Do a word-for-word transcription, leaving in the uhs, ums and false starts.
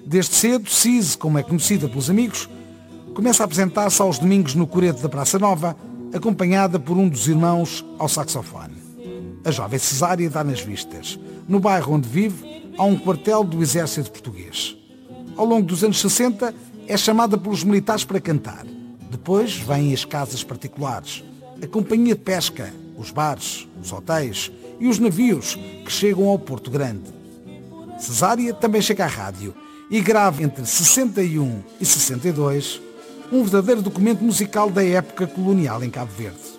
Desde cedo, Cise, como é conhecida pelos amigos, começa a apresentar-se aos domingos no coreto da Praça Nova, acompanhada por um dos irmãos ao saxofone. A jovem Cesária dá nas vistas. No bairro onde vive, há um quartel do exército português. Ao longo dos anos sessenta, é chamada pelos militares para cantar. Depois vêm as casas particulares, a companhia de pesca, os bares, os hotéis e os navios que chegam ao Porto Grande. Cesária também chega à rádio e grava entre sessenta e um e sessenta e dois um verdadeiro documento musical da época colonial em Cabo Verde.